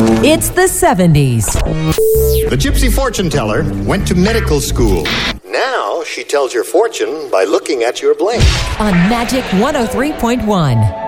It's the 70s. The gypsy fortune teller went to medical school. Now she tells your fortune by looking at your blank. On Magic 103.1.